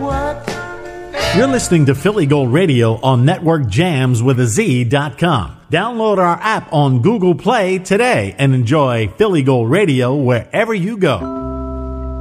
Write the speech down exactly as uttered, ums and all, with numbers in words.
What? You're listening to Philly Gold Radio on Network Jams with a Z dot com. Download our app on Google Play today and enjoy Philly Gold Radio wherever you go.